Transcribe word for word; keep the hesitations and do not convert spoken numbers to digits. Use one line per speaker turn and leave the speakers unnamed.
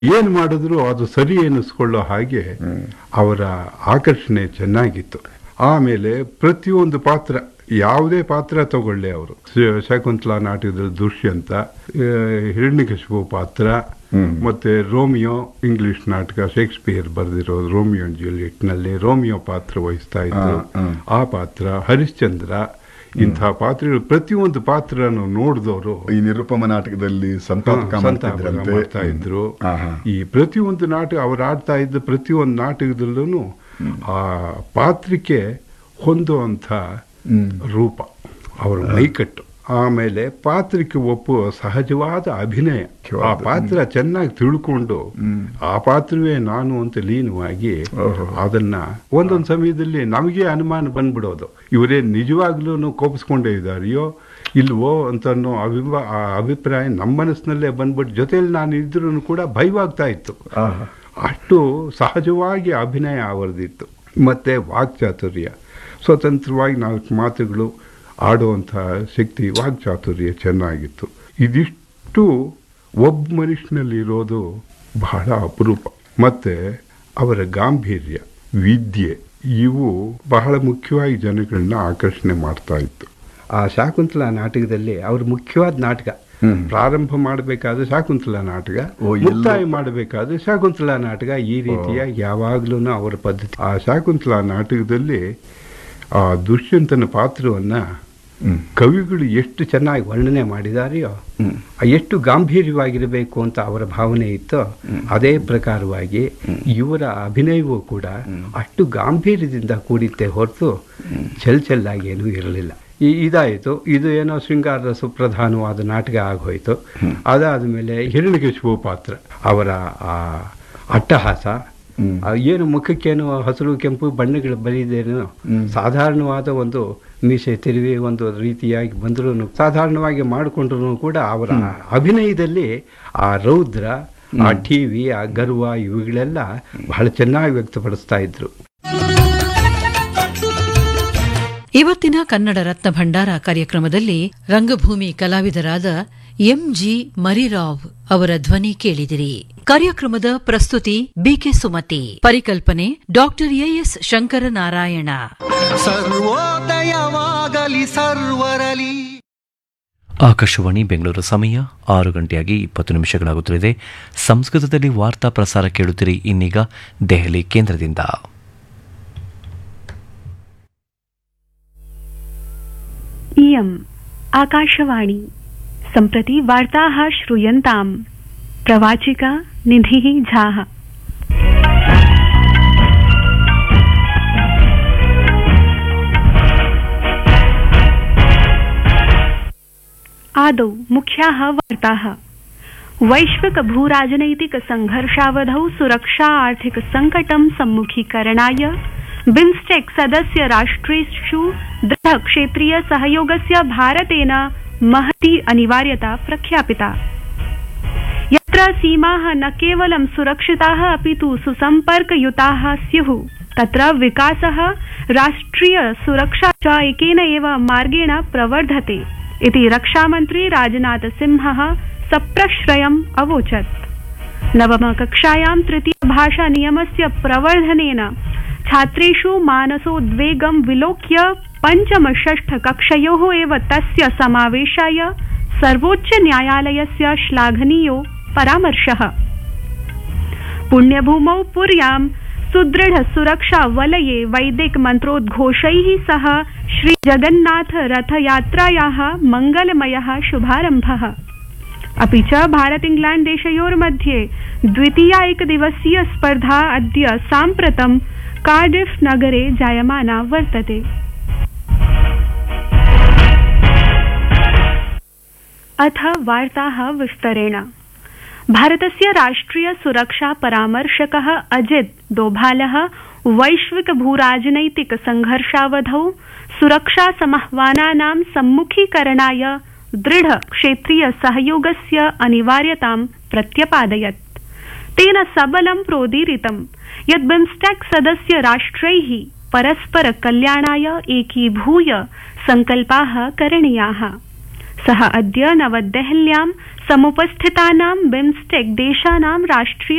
ಏನ್ ಮಾಡಿದ್ರು ಅದು ಸರಿ ಎನಿಸ್ಕೊಳ್ಳೋ ಹಾಗೆ ಅವರ ಆಕರ್ಷಣೆ ಚೆನ್ನಾಗಿತ್ತು. ಆಮೇಲೆ ಪ್ರತಿಯೊಂದು ಪಾತ್ರ, ಯಾವುದೇ ಪಾತ್ರ ತಗೊಳ್ಳಿ ಅವರು, ಶಕುಂತಲಾ ನಾಟಕದಲ್ಲಿ ದುಷ್ಯಂತ, ಹಿರಣ್ಯಕಶಿಪು ಪಾತ್ರ, ಮತ್ತೆ ರೋಮಿಯೋ ಇಂಗ್ಲಿಷ್ ನಾಟಕ ಶೇಕ್ಸ್ಪಿಯರ್ ಬರೆದಿರೋ ರೋಮಿಯೋ ಅಂಡ್ ಜೂಲಿಯಟ್ ನಲ್ಲಿ ರೋಮಿಯೋ ಪಾತ್ರ ವಹಿಸ್ತಾ ಇದ್ರು, ಆ ಪಾತ್ರ, ಹರಿಶ್ಚಂದ್ರ, ಇಂಥ ಪಾತ್ರಗಳು ಪ್ರತಿಯೊಂದು ಪಾತ್ರನು ನೋಡಿದವರು
ಈ ನಿರುಪಮ ನಾಟಕದಲ್ಲಿ ಸಂತಾಪ
ಮಾಡ್ತಾ ಇದ್ರು. ಈ ಪ್ರತಿಯೊಂದು ನಾಟಕ ಅವರು ಆಡ್ತಾ ಇದ್ದ ಪ್ರತಿಯೊಂದು ನಾಟಕದಲ್ಲೂ ಆ ಪಾತ್ರಕ್ಕೆ ಹೊಂದುವಂಥ ರೂಪ, ಅವರ ಮೈಕಟ್ಟು, ಆಮೇಲೆ ಪಾತ್ರಕ್ಕೆ ಒಪ್ಪುವ ಸಹಜವಾದ ಅಭಿನಯ, ಆ ಪಾತ್ರ ಚೆನ್ನಾಗಿ ತಿಳ್ಕೊಂಡು ಆ ಪಾತ್ರವೇ ನಾನು ಅಂತ ಲೀನವಾಗಿ ಅದನ್ನ ಒಂದೊಂದು ಸಮಯದಲ್ಲಿ ನಮಗೆ ಅನುಮಾನ ಬಂದ್ಬಿಡೋದು, ಇವರೇ ನಿಜವಾಗ್ಲೂ ಕೋಪಿಸ್ಕೊಂಡೇ ಇದ್ದಾರೆಯೋ ಇಲ್ವೋ ಅಂತ ಅನ್ನೋ ಅಭಿಮ ಆ ಅಭಿಪ್ರಾಯ ನಮ್ಮ ಮನಸ್ಸಿನಲ್ಲೇ ಬಂದ್ಬಿಟ್ಟು ಜೊತೆಯಲ್ಲಿ ನಾನು ಇದ್ರೂ ಕೂಡ ಭಯವಾಗ್ತಾ ಇತ್ತು. ಅಷ್ಟು ಸಹಜವಾಗಿ ಅಭಿನಯ ಅವರದಿತ್ತು. ಮತ್ತೆ ವಾಕ್ಚಾತುರ್ಯ, ಸ್ವತಂತ್ರವಾಗಿ ನಾಲ್ಕು ಮಾತುಗಳು ಆಡುವಂಥ ಶಕ್ತಿ, ವಾಕ್ಚಾತುರ್ಯ ಚೆನ್ನಾಗಿತ್ತು. ಇದಿಷ್ಟು ಒಬ್ಬ ಮನುಷ್ಯನಲ್ಲಿರೋದು ಬಹಳ ಅಪರೂಪ. ಮತ್ತೆ ಅವರ ಗಾಂಭೀರ್ಯ, ವಿದ್ಯೆ, ಇವು ಬಹಳ ಮುಖ್ಯವಾಗಿ ಜನಗಳನ್ನ ಆಕರ್ಷಣೆ ಮಾಡ್ತಾ ಇತ್ತು. ಆ ಶಾಕುಂತಲಾ ನಾಟಕದಲ್ಲಿ ಅವ್ರ ಮುಖ್ಯವಾದ ನಾಟಕ, ಪ್ರಾರಂಭ ಮಾಡಬೇಕಾದ್ರೆ ಶಾಕುಂತಲಾ ನಾಟಕ, ಮುಕ್ತಾಯ ಮಾಡಬೇಕಾದ್ರೆ ಶಾಕುಂತಲಾ ನಾಟಕ, ಈ ರೀತಿಯ ಯಾವಾಗ್ಲೂ ಅವರ ಪದ್ಧತಿ. ಆ ಶಾಕುಂತಲಾ ನಾಟಕದಲ್ಲಿ ಆ ದುಷ್ಯಂತನ ಪಾತ್ರವನ್ನ ಕವಿಗಳು ಎಷ್ಟು ಚೆನ್ನಾಗಿ ವರ್ಣನೆ ಮಾಡಿದಾರೆಯೋ, ಎಷ್ಟು ಗಾಂಭೀರ್ಯವಾಗಿರಬೇಕು ಅಂತ ಅವರ ಭಾವನೆ ಇತ್ತೋ, ಅದೇ ಪ್ರಕಾರವಾಗಿ ಇವರ ಅಭಿನಯವೂ ಕೂಡ ಅಷ್ಟು ಗಾಂಭೀರ್ಯದಿಂದ ಕೂಡಿತ್ತೆ ಹೊರತು ಚೆಲ್ ಚೆಲ್ಲಾಗಿ ಏನೂ ಇರಲಿಲ್ಲ. ಈ ಇದಾಯಿತು, ಇದು ಏನೋ ಶೃಂಗಾರ ಸುಪ್ರಧಾನವಾದ ನಾಟಕ ಆಗೋಯ್ತು. ಅದಾದ ಮೇಲೆ ಹಿರಣ್ಯಕಶಿಪು ಪಾತ್ರ, ಅವರ ಆ ಅಟ್ಟಹಾಸ, ಏನು ಮುಖಕ್ಕೇನು ಹಸಿರು ಕೆಂಪು ಬಣ್ಣಗಳು ಬರೀದೇನೋ, ಸಾಧಾರಣವಾದ ಒಂದು ಮೀಸೆ ತಿರುವಿ ಒಂದು ರೀತಿಯಾಗಿ ಬಂದರೂ ಸಾಧಾರಣವಾಗಿ ಮಾಡಿಕೊಂಡ್ರು ಕೂಡ ಅವರ ಅಭಿನಯದಲ್ಲಿ ಆ ರೌದ್ರ, ಆ ಟಿವಿ, ಆ ಗರ್ವ, ಇವುಗಳೆಲ್ಲ ಬಹಳ ಚೆನ್ನಾಗಿ ವ್ಯಕ್ತಪಡಿಸ್ತಾ ಇದ್ರು.
ಇವತ್ತಿನ ಕನ್ನಡ ರತ್ನ ಭಂಡಾರ ಕಾರ್ಯಕ್ರಮದಲ್ಲಿ ರಂಗಭೂಮಿ ಕಲಾವಿದರಾದ ಎಂ ಜಿ ಮರಿರಾವ್ ಅವರ ಧ್ವನಿ ಕೇಳಿದಿರಿ. ಕಾರ್ಯಕ್ರಮದ ಪ್ರಸ್ತುತಿ ಬಿಕೆ ಸುಮತಿ, ಪರಿಕಲ್ಪನೆ ಡಾಕ್ಟರ್ ಎಎಸ್ ಶಂಕರನಾರಾಯಣ.
ಸರ್ವೋದಯವಾಗಲಿ ಸರ್ವರಲಿ.
ಆಕಾಶವಾಣಿ ಬೆಂಗಳೂರು, ಸಮಯ ಆರು ಗಂಟೆಯಾಗಿ ಇಪ್ಪತ್ತು ನಿಮಿಷಗಳಾಗುತ್ತಲಿದೆ. ಸಂಸ್ಕೃತದಲ್ಲಿ ವಾರ್ತಾ ಪ್ರಸಾರ ಕೇಳುತ್ತೀರಿ. ಇನ್ನೀಗ ದೆಹಲಿ ಕೇಂದ್ರದಿಂದ
इयम् आकाशवाणी. सम्प्रति वार्ताः श्रूयन्ताम्. प्रवाचिका निधिः झाः. आदौ मुख्याः वार्ताः. वैश्विक भूराजनैतिक संघर्षावधौ सुरक्षा आर्थिक संकटं सम्मुखीकरणाय बिम्स्टेक सदस्य राष्ट्रेषु दृढ क्षेत्रीय सहयोगस्य भारतेन महती अनिवार्यता प्रख्यापिता. यत्र सीमाः न केवलं सुरक्षिताः अपितु सुसम्पर्कयुताः स्युः, तत्र विकासः, राष्ट्रिय सुरक्षा च एकेन एव मार्गेण प्रवर्धते इति रक्षामन्त्री राजनाथ सिंहः सप्रश्रयम् अवोचत्. नवमकक्षायां तृतीय भाषा नियमस्य प्रवर्धनेन छात्रेषु मानसोद्वेगं विलोक्य पञ्चम-षष्ठ कक्षयोः एव तस्य समावेशाय सर्वोच्च न्यायालयस्य श्लाघनीयो परामर्शः. पुण्यभूमौ पुर्यां सुदृढ सुरक्षा वलये वैदिक मन्त्रोद्घोषैः सह श्री जगन्नाथ रथयात्रायाः मङ्गलमयः शुभारम्भः. अपि च भारत इंग्लैंड देशयोर्मध्ये द्वितीया एकदिवसीय स्पर्धा अद्य साम्प्रतं कार्डिफ नगरे जायमाना वर्तते. अथ वार्ताः विस्तरेण. भारतस्य राष्ट्रिय सुरक्षा परामर्शकः अजित डोभालः वैश्विक भूराजनैतिक संघर्षावधौ सुरक्षा समाह्वानानां सम्मुखीकरणाय दृढ क्षेत्रीय सहयोगस्य अनिवार्यतां प्रत्यपादयत्. तेन सबलं प्रोदीरितं यत् बिम्स्टेक सदस्य राष्ट्रैः परस्पर कल्याणाय एकीभूय संकल्पाः करणीयाः. सः अद्य नवदेहल्यां समुपस्थितानां बिम्स्टेक देशानां राष्ट्रिय